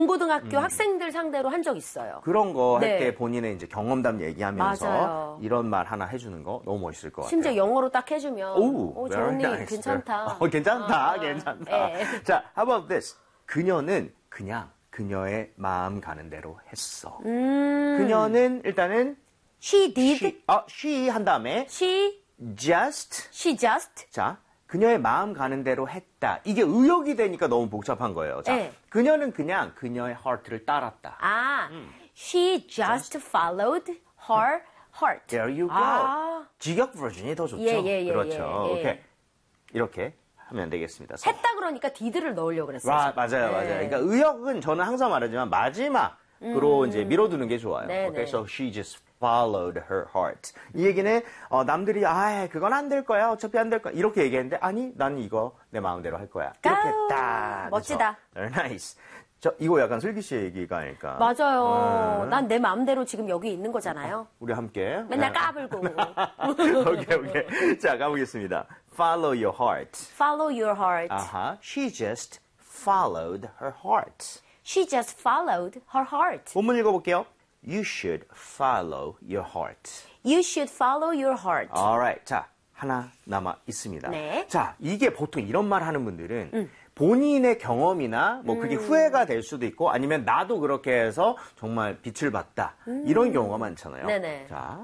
중고등학교 학생들 상대로 한 적 있어요. 그런 거 할 네. 때 본인의 이제 경험담 얘기하면서 맞아요. 이런 말 하나 해주는 거 너무 멋있을 것 같아요. 심지어 영어로 딱 해주면 오, 저 very 언니 nice. 괜찮다. 괜찮다, 괜찮다. 네. 자, how about this? 그녀는 그냥 그녀의 마음 가는 대로 했어. 그녀는 일단은 She did. she 한 다음에 She just. 자, 그녀의 마음 가는 대로 했다. 이게 의역이 되니까 너무 복잡한 거예요. 자, 네. 그녀는 그냥 그녀의 heart를 따랐다. She just followed her heart. There you go. 아. 직역 버전이 더 좋죠. 예. 그렇죠. 예. 오케이. 이렇게 하면 되겠습니다. 했다 그러니까 did를 넣으려고 그랬어요. 맞아요. 그러니까 의역은 저는 항상 말하지만 마지막으로 이제 밀어두는 게 좋아요. 네네. Okay, so she just followed her heart. 이 얘기는 남들이 그건 안 될 거야. 어차피 안 될 거야. 이렇게 얘기했는데 아니, 난 이거 내 마음대로 할 거야. 이렇게 했다. 멋지다. Very nice. 이거 약간 슬기 씨의 얘기가 아닐까. 맞아요. 난 내 마음대로 지금 여기 있는 거잖아요. 우리 함께. 맨날 까불고. 오케이. 자, 가보겠습니다. Follow your heart. Follow your heart. She just followed her heart. She just followed her heart. 본문 읽어볼게요. You should follow your heart. You should follow your heart. Alright. 자, 하나 남아 있습니다. 네. 자, 이게 보통 이런 말 하는 분들은 본인의 경험이나 뭐 그게 후회가 될 수도 있고 아니면 나도 그렇게 해서 정말 빛을 봤다. 이런 경우가 많잖아요. 네네. 자,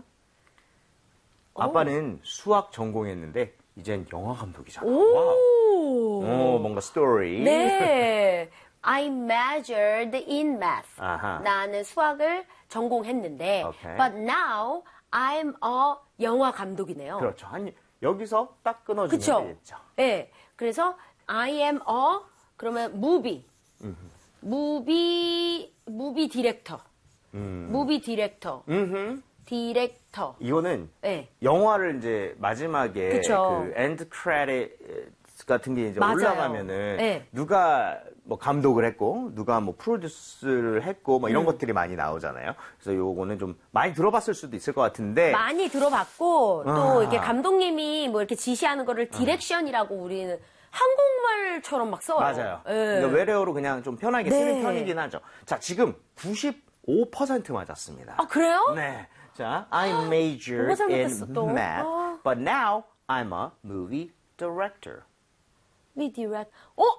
아빠는 수학 전공했는데 이젠 영화 감독이잖아. 오, 뭔가 스토리. 네. I majored in math. 아하. 나는 수학을 전공했는데, Okay. but now I'm a 영화 감독이네요. 그렇죠. 여기서 딱 끊어주면 그쵸? 되겠죠. 네. 그래서 I am a 그러면 movie 디렉터. 무비 디렉터. 디렉터. 이거는 네. 영화를 이제 마지막에 그쵸. 그 엔드 크레딧 같은 게 이제 맞아요. 올라가면은 네. 누가 뭐 감독을 했고 누가 뭐 프로듀스를 했고 뭐 이런 것들이 많이 나오잖아요. 그래서 요거는 좀 많이 들어봤을 수도 있을 것 같은데 많이 들어봤고 또 이렇게 감독님이 뭐 이렇게 지시하는 거를 디렉션이라고 우리는 한국말처럼 막 써요. 맞아요. 네. 그러니까 외래어로 그냥 좀 편하게 쓰는 네. 편이긴 하죠. 자, 지금 95% 맞았습니다. 아, 그래요? 네. 자, I majored 너무 in 잘못했어, 또. math, but now I'm a movie director. 미 디렉.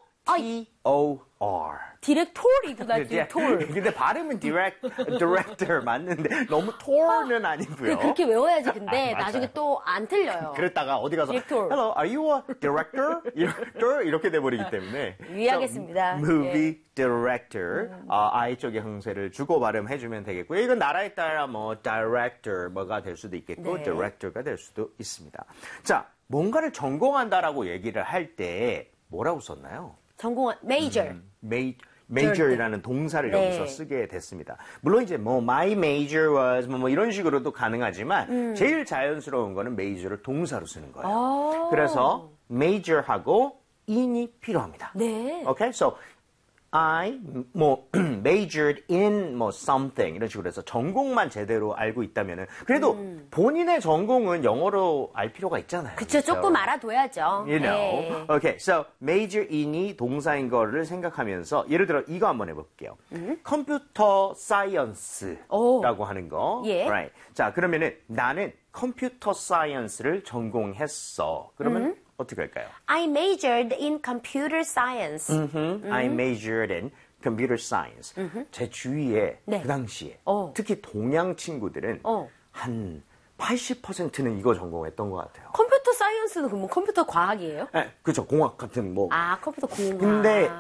T-O-R. 디렉토리구나, 디렉토리. 근데 발음은 director 맞는데 너무 tor는 아니고요. 그렇게 외워야지. 근데 맞아요. 나중에 또 안 틀려요. 그랬다가 어디 가서 디렉tor. Hello, are you a director? 이렇게 돼버리기 때문에 유의하겠습니다. So, movie director I 쪽에 형세를 주고 발음해주면 되겠고요. 이건 나라에 따라 뭐 director 뭐가 될 수도 있겠고 네. director가 될 수도 있습니다. 자, 뭔가를 전공한다라고 얘기를 할 때 뭐라고 썼나요? 전공한 major. major이라는 동사를 네. 여기서 쓰게 됐습니다. 물론 이제 뭐 my major was 뭐 이런 식으로도 가능하지만 제일 자연스러운 거는 major를 동사로 쓰는 거예요. 그래서 major하고 in이 필요합니다. 네. Okay, so I majored in something 이런 식으로 해서 전공만 제대로 알고 있다면은 그래도 본인의 전공은 영어로 알 필요가 있잖아요. 그쵸, 조금 알아둬야죠. You know. 네. Okay, so major in이 동사인 거를 생각하면서 예를 들어 이거 한번 해볼게요. 컴퓨터 사이언스라고 하는 거. 예. Right. 자, 그러면은 나는 컴퓨터 사이언스를 전공했어. 그러면 어떻게 할까요? I majored in computer science. I majored in computer science. 제 주위에 네. 그 당시에 특히 동양 친구들은 한 80%는 이거 전공했던 것 같아요. 컴퓨터 사이언스는 그러면 컴퓨터 과학이에요? 네, 그렇죠. 공학 같은 뭐. 아, 컴퓨터 공학. 근데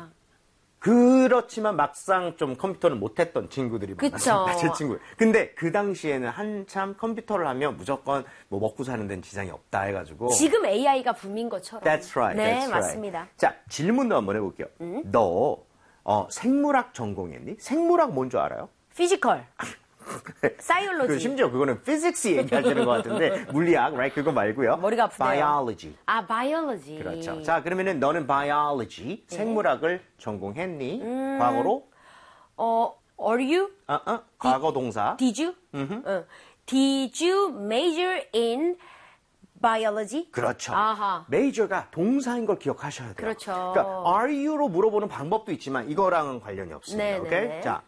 그렇지만 막상 좀 컴퓨터를 못했던 친구들이 그쵸. 많았습니다. 제 친구. 근데 그 당시에는 한참 컴퓨터를 하면 무조건 뭐 먹고 사는 데는 지장이 없다 해가지고. 지금 AI가 붐인 것처럼. That's right. 네, that's 맞습니다. right. 자, 질문도 한번 해볼게요. 너 생물학 전공했니? 생물학 뭔 줄 알아요? 피지컬. 사이올로지. 심지어 그거는 physics 얘기하시는 것 같은데 물리학, right? 그거 말고요. 머리가 아프대요. biology. 아, biology. 그렇죠. 자, 그러면은 너는 biology, 생물학을 전공했니? 과거로? Are you? 과거 동사. Did you? Did you major in biology? 그렇죠. 아하. major가 동사인 걸 기억하셔야 돼요. 그렇죠. 그러니까 are you로 물어보는 방법도 있지만 이거랑은 관련이 없습니다. 네네네. 오케이? 자,